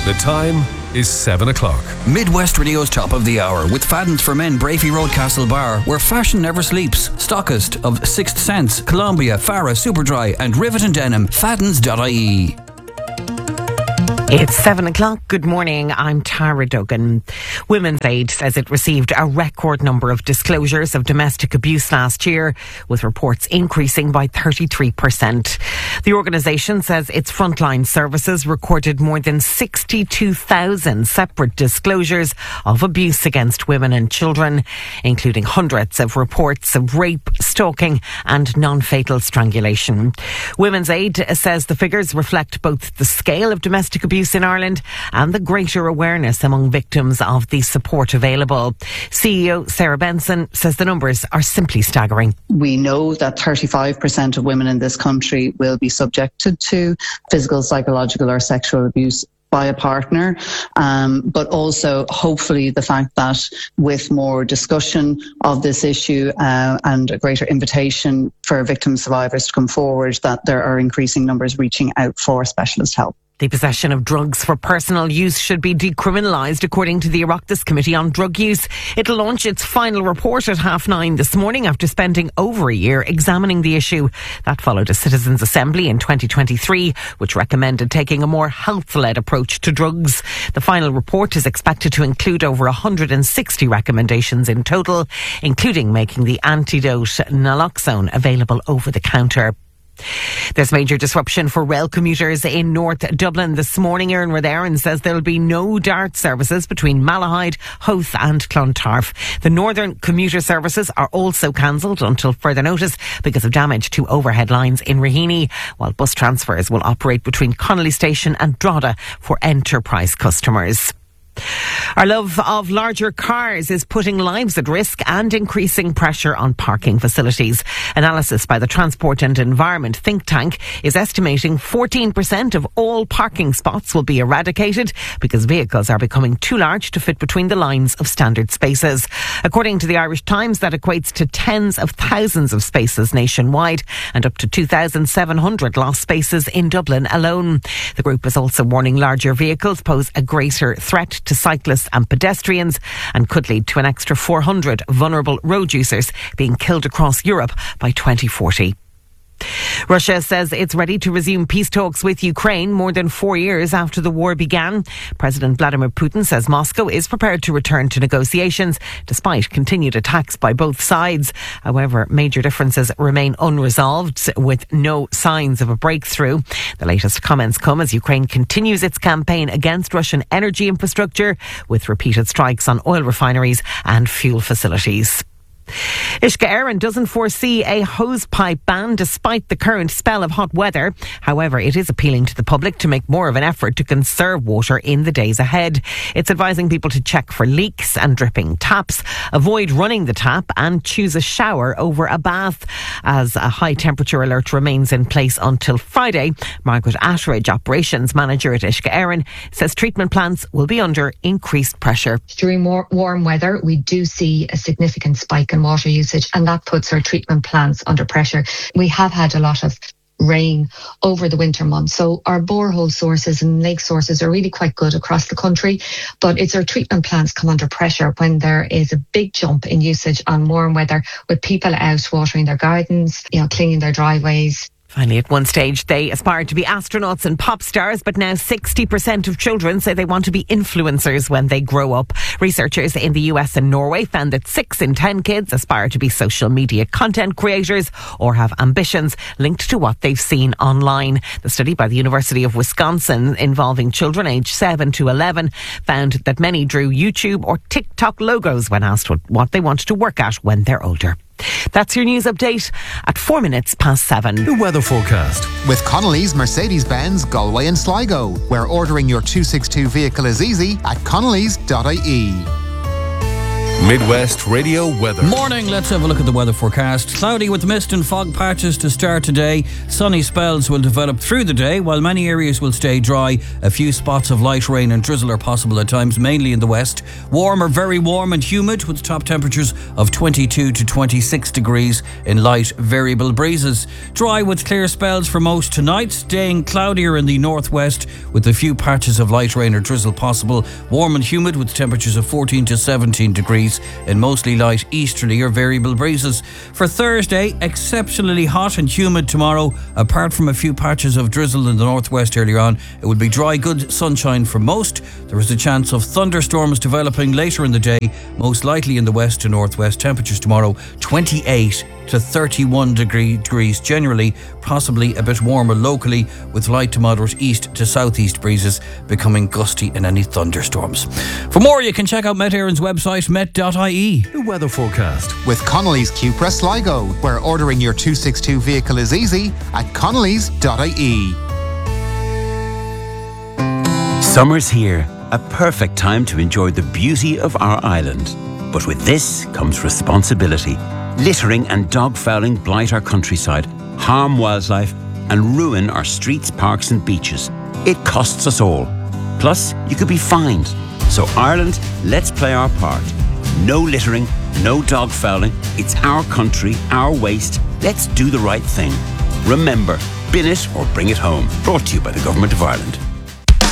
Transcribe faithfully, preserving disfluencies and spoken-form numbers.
The time is seven o'clock. Midwest Radio's top of the hour with Fadden's for Men, Brafey Road, Castlebar, where fashion never sleeps. Stockist of Sixth Sense, Columbia, Farah, Superdry and Rivet and Denim. Faddens dot I E. It's seven o'clock. Good morning. I'm Tara Duggan. Women's Aid says it received a record number of disclosures of domestic abuse last year, with reports increasing by thirty-three percent. The organisation says its frontline services recorded more than sixty-two thousand separate disclosures of abuse against women and children, including hundreds of reports of rape, stalking and non-fatal strangulation. Women's Aid says the figures reflect both the scale of domestic abuse in Ireland and the greater awareness among victims of the support available. C E O Sarah Benson says the numbers are simply staggering. We know that thirty-five percent of women in this country will be subjected to physical, psychological or sexual abuse by a partner, um, but also hopefully the fact that with more discussion of this issue uh, and a greater invitation for victim survivors to come forward, that there are increasing numbers reaching out for specialist help. The possession of drugs for personal use should be decriminalised, according to the Oireachtas Committee on Drug Use. It'll launch its final report at half nine this morning after spending over a year examining the issue. That followed a Citizens' Assembly in twenty twenty-three, which recommended taking a more health-led approach to drugs. The final report is expected to include over one hundred sixty recommendations in total, including making the antidote naloxone available over the counter. There's major disruption for rail commuters in North Dublin this morning. Erin Rotherin says there'll be no DART services between Malahide, Howth and Clontarf. The northern commuter services are also cancelled until further notice because of damage to overhead lines in Raheny, while bus transfers will operate between Connolly Station and Drogheda for enterprise customers. Our love of larger cars is putting lives at risk and increasing pressure on parking facilities. Analysis by the Transport and Environment think tank is estimating fourteen percent of all parking spots will be eradicated because vehicles are becoming too large to fit between the lines of standard spaces. According to the Irish Times, that equates to tens of thousands of spaces nationwide and up to two thousand seven hundred lost spaces in Dublin alone. The group is also warning larger vehicles pose a greater threat to cyclists and pedestrians and could lead to an extra four hundred vulnerable road users being killed across Europe by twenty forty. Russia says it's ready to resume peace talks with Ukraine more than four years after the war began. President Vladimir Putin says Moscow is prepared to return to negotiations despite continued attacks by both sides. However, major differences remain unresolved with no signs of a breakthrough. The latest comments come as Ukraine continues its campaign against Russian energy infrastructure with repeated strikes on oil refineries and fuel facilities. Uisce Éireann doesn't foresee a hosepipe ban despite the current spell of hot weather. However, it is appealing to the public to make more of an effort to conserve water in the days ahead. It's advising people to check for leaks and dripping taps, avoid running the tap and choose a shower over a bath. As a high temperature alert remains in place until Friday, Margaret Attridge, operations manager at Uisce Éireann, says treatment plants will be under increased pressure. During more warm weather, we do see a significant spike in water usage, and that puts our treatment plants under pressure. We have had a lot of rain over the winter months, so our borehole sources and lake sources are really quite good across the country, but it's our treatment plants come under pressure when there is a big jump in usage on warm weather, with people out watering their gardens, you know, cleaning their driveways. Finally, at one stage, they aspired to be astronauts and pop stars, but now sixty percent of children say they want to be influencers when they grow up. Researchers in the U S and Norway found that six in ten kids aspire to be social media content creators or have ambitions linked to what they've seen online. The study by the University of Wisconsin involving children aged seven to eleven found that many drew YouTube or TikTok logos when asked what, what they want to work at when they're older. That's your news update at four minutes past seven. The weather forecast. With Connolly's Mercedes-Benz, Galway and Sligo, where ordering your two sixty-two vehicle is easy at connellys dot I E. Midwest Radio weather. Morning, let's have a look at the weather forecast. Cloudy with mist and fog patches to start today. Sunny spells will develop through the day, while many areas will stay dry. A few spots of light rain and drizzle are possible at times, mainly in the west. Warm or very warm and humid, with top temperatures of twenty-two to twenty-six degrees in light variable breezes. Dry with clear spells for most tonight, staying cloudier in the northwest with a few patches of light rain or drizzle possible. Warm and humid with temperatures of fourteen to seventeen degrees in mostly light easterly or variable breezes. For Thursday, exceptionally hot and humid tomorrow. Apart from a few patches of drizzle in the northwest earlier on, it will be dry, good sunshine for most. There is a chance of thunderstorms developing later in the day, most likely in the west to northwest. Temperatures tomorrow twenty-eight to thirty-one degree, degrees generally, possibly a bit warmer locally, with light to moderate east to southeast breezes becoming gusty in any thunderstorms. For more, you can check out Met Éireann's website, met dot I E. The weather forecast. With Connolly's Cupra Sligo, where ordering your two sixty-two vehicle is easy at connellys dot I E. Summer's here, a perfect time to enjoy the beauty of our island. But with this comes responsibility. Littering and dog fouling blight our countryside, harm wildlife, and ruin our streets, parks and beaches. It costs us all. Plus, you could be fined. So Ireland, let's play our part. No littering, no dog fouling. It's our country, our waste. Let's do the right thing. Remember, bin it or bring it home. Brought to you by the Government of Ireland.